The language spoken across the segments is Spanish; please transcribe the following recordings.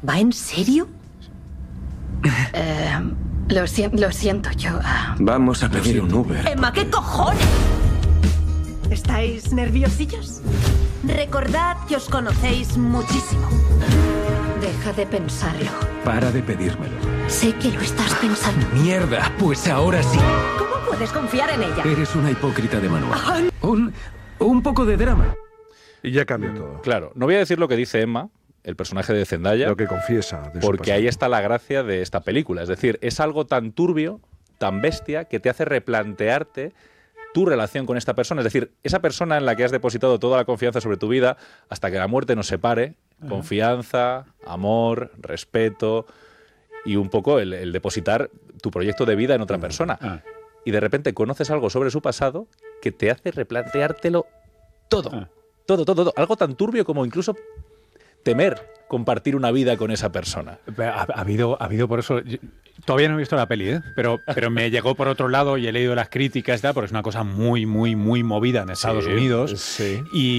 ¿Va en serio? Lo siento, yo... Vamos a pedir un Uber. Emma, ¿qué cojones? ¿Estáis nerviosillos? Recordad que os conocéis muchísimo. Deja de pensarlo. Para de pedírmelo. Sé que lo estás pensando. ¡Mierda! Pues ahora sí. ¿Cómo puedes confiar en ella? Eres una hipócrita de manual. Un poco de drama. Y ya cambia todo. Claro, no voy a decir lo que dice Emma, el personaje de Zendaya, Lo que confiesa de su porque pasado. ahí está la gracia de esta película. Es decir, es algo tan turbio, tan bestia, que te hace replantearte tu relación con esta persona. Es decir, esa persona en la que has depositado toda la confianza sobre tu vida hasta que la muerte nos separe. Confianza, amor, respeto y un poco el depositar tu proyecto de vida en otra persona. Y de repente conoces algo sobre su pasado que te hace replanteártelo todo. Todo. Algo tan turbio como incluso temer compartir una vida con esa persona. Ha habido por eso... Todavía no he visto la peli, pero me llegó por otro lado y he leído las críticas y tal, porque es una cosa muy movida en Estados Unidos. Sí.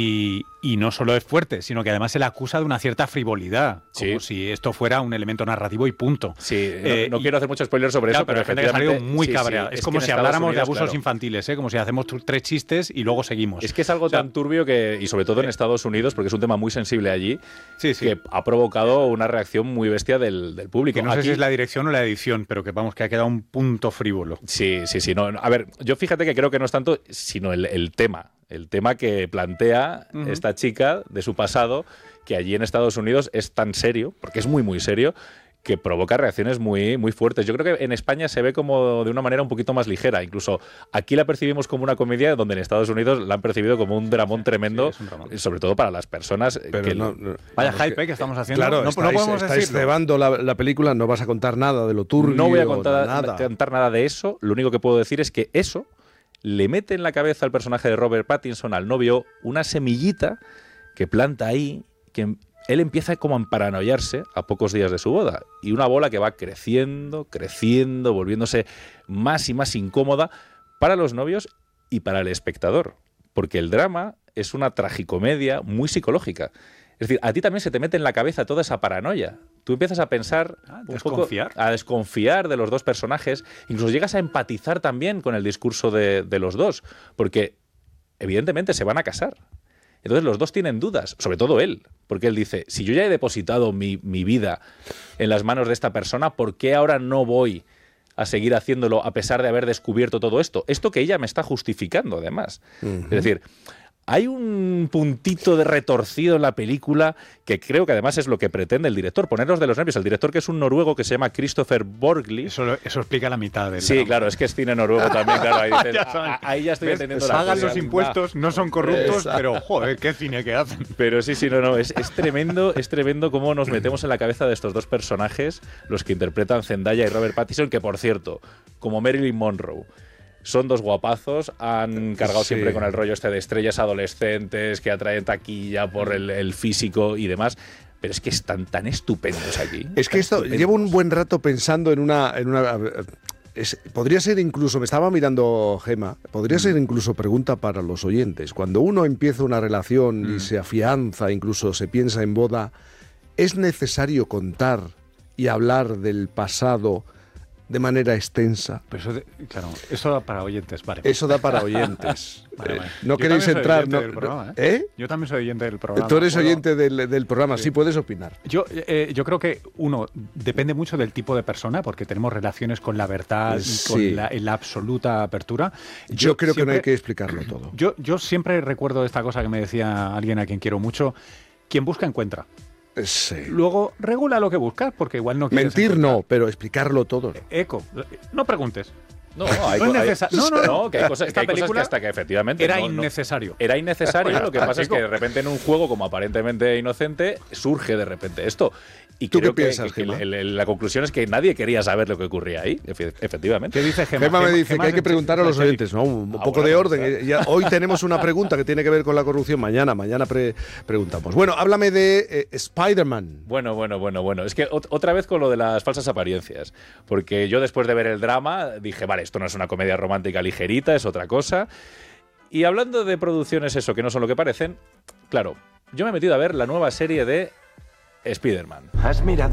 Y no solo es fuerte, sino que además se le acusa de una cierta frivolidad, como si esto fuera un elemento narrativo y punto. Sí, no quiero hacer mucho spoiler sobre eso, pero hay gente que ha salido muy cabreada. Es como si habláramos de abusos infantiles, como si hacemos 3 chistes y luego seguimos. Es que es algo tan turbio que, y sobre todo en Estados Unidos, porque es un tema muy sensible allí, que ha provocado una reacción muy bestia del público. Que no sé si es la dirección o la edición, pero que vamos, que ha quedado un punto frívolo. Sí. No, a ver, yo fíjate que creo que no es tanto, sino el tema. El tema que plantea esta chica de su pasado, que allí en Estados Unidos es tan serio, porque es muy serio, que provoca reacciones muy fuertes. Yo creo que en España se ve como de una manera un poquito más ligera. Incluso aquí la percibimos como una comedia, donde en Estados Unidos la han percibido como un dramón tremendo, es un dramón. Sobre todo para las personas. Pero vaya hype que estamos haciendo. Claro, no podemos estáis cebando la película, no vas a contar nada de lo turbio. No voy a contar nada de eso. Lo único que puedo decir es que eso le mete en la cabeza al personaje de Robert Pattinson, al novio, una semillita que planta ahí, que él empieza como a emparanoiarse a pocos días de su boda. Y una bola que va creciendo, volviéndose más y más incómoda para los novios y para el espectador. Porque el drama es una tragicomedia muy psicológica. Es decir, a ti también se te mete en la cabeza toda esa paranoia. Tú empiezas a pensar a desconfiar de los dos personajes. Incluso llegas a empatizar también con el discurso de los dos. Porque evidentemente se van a casar. Entonces los dos tienen dudas, sobre todo él, porque él dice, si yo ya he depositado mi vida en las manos de esta persona, ¿por qué ahora no voy a seguir haciéndolo a pesar de haber descubierto todo esto? Esto que ella me está justificando, además. Es decir, hay un puntito de retorcido en la película que creo que además es lo que pretende el director, ponernos de los nervios. El director, que es un noruego que se llama Christopher Borgli. Eso explica la mitad del drama. Claro, es que es cine noruego también, claro. Ahí, ahí ya estoy entendiendo la cosa. Pagan los impuestos, no son corruptos, pero joder, qué cine que hacen. Pero sí, es tremendo cómo nos metemos en la cabeza de estos dos personajes, los que interpretan Zendaya y Robert Pattinson, que por cierto, como Marilyn Monroe, son dos guapazos, han cargado siempre con el rollo este de estrellas adolescentes que atraen taquilla por el físico y demás, pero es que están tan estupendos aquí. Es que llevo un buen rato pensando en una podría ser incluso, me estaba mirando Gema, podría ser incluso pregunta para los oyentes. Cuando uno empieza una relación y se afianza, incluso se piensa en boda, ¿es necesario contar y hablar del pasado de manera extensa? Pero eso da para oyentes, vale. Eso da para oyentes. Vale. No queréis entrar. Yo también soy oyente del programa. Tú eres oyente del programa, sí puedes opinar. Yo creo que, depende mucho del tipo de persona, porque tenemos relaciones con la verdad y con la absoluta apertura. Yo creo que no hay que explicarlo todo. Yo siempre recuerdo esta cosa que me decía alguien a quien quiero mucho: quien busca, encuentra. Sí. Luego regula lo que buscas, porque igual no quieres mentir encontrar. No, pero explicarlo todo. No preguntes. No hay cosas que hasta que efectivamente era innecesario. Era innecesario. Lo que pasa es que de repente en un juego como aparentemente inocente surge de repente esto. Y ¿Tú creo qué piensas, que la conclusión es que nadie quería saber lo que ocurría ahí, efectivamente. ¿Qué dice Gema? Gema me dice que hay que preguntar a los oyentes, ¿no? Un poco de orden. Hoy tenemos una pregunta que tiene que ver con la corrupción. Mañana preguntamos. Bueno, háblame de Spider-Man. Bueno. Es que otra vez con lo de las falsas apariencias. Porque yo después de ver el drama dije, vale, esto no es una comedia romántica ligerita, es otra cosa. Y hablando de producciones que no son lo que parecen, claro, yo me he metido a ver la nueva serie de Spider-Man. ¿Has mirado